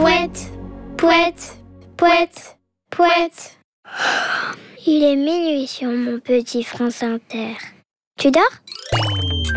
Pouette, pouette, pouette, pouette. Il est minuit sur mon petit France Inter. Tu dors ?